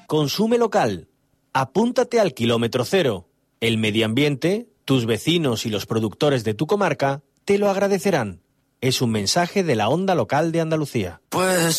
Consume local. Apúntate al kilómetro cero. El medio ambiente, tus vecinos y los productores de tu comarca te lo agradecerán. Es un mensaje de la Onda Local de Andalucía. Pues